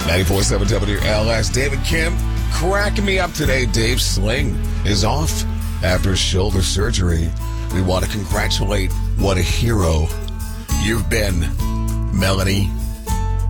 94.7 WLS. David Kim cracking me up today. Dave Sling is off after shoulder surgery. We want to congratulate what a hero you've been, Melanie